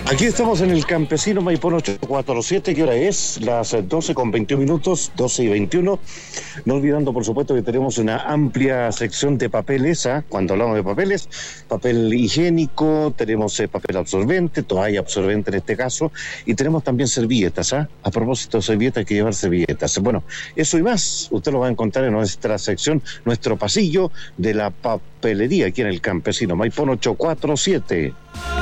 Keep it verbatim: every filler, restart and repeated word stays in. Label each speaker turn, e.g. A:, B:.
A: Aquí estamos en el Campesino Maipón ochocientos cuarenta y siete, ¿qué hora es? Las doce con veintiún minutos, doce y veintiuno. No olvidando, por supuesto, que tenemos una amplia sección de papeles, ¿eh? Cuando hablamos de papeles, papel higiénico, tenemos eh, papel absorbente, toalla absorbente en este caso, y tenemos también servilletas, ¿eh? A propósito de servilletas, hay que llevar servilletas. Bueno, eso y más, usted lo va a encontrar en nuestra sección, nuestro pasillo de la papelería aquí en el Campesino Maipón ochocientos cuarenta y siete.